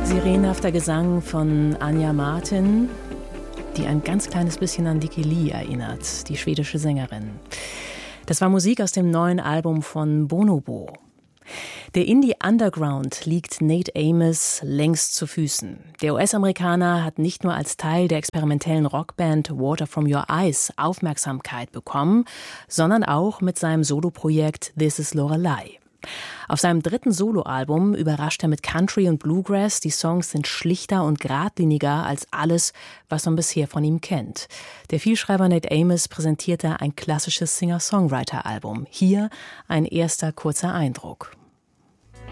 Sirenhafter Gesang von Anja Martin, die ein ganz kleines bisschen an Dickey Lee erinnert, die schwedische Sängerin. Das war Musik aus dem neuen Album von Bonobo. Der Indie-Underground liegt Nate Amos längst zu Füßen. Der US-Amerikaner hat nicht nur als Teil der experimentellen Rockband Water From Your Eyes Aufmerksamkeit bekommen, sondern auch mit seinem Soloprojekt This Is Lorelei. Auf seinem dritten Soloalbum überrascht er mit Country und Bluegrass. Die Songs sind schlichter und geradliniger als alles, was man bisher von ihm kennt. Der Vielschreiber Nate Amos präsentierte ein klassisches Singer-Songwriter-Album. Hier ein erster kurzer Eindruck.